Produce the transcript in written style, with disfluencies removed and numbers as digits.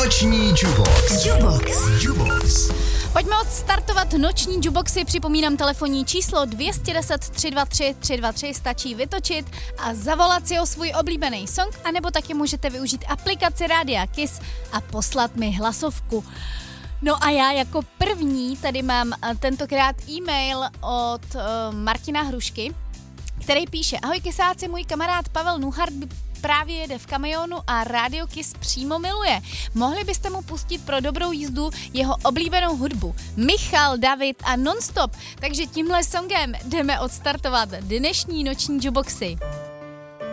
Noční Jubox. Pojďme odstartovat noční Juboxy, připomínám telefonní číslo 210 323 323, stačí vytočit a zavolat si o svůj oblíbený song, anebo taky můžete využít aplikaci Rádia Kiss a poslat mi hlasovku. No a já jako první tady mám tentokrát e-mail od Martina Hrušky, který píše: Ahoj Kisáci, můj kamarád Pavel Nuhart právě jede v kamionu a Rádio Kiss přímo miluje. Mohli byste mu pustit pro dobrou jízdu jeho oblíbenou hudbu Michal, David a Nonstop. Takže tímhle songem jdeme odstartovat dnešní noční Juboxy.